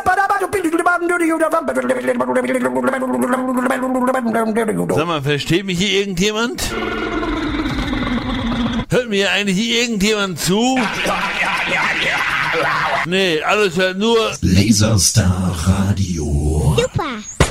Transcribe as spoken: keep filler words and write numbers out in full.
Sag mal, versteht mich hier irgendjemand? Hört mir eigentlich hier irgendjemand zu? Nee, alles hört nur Laserstar Radio. Super.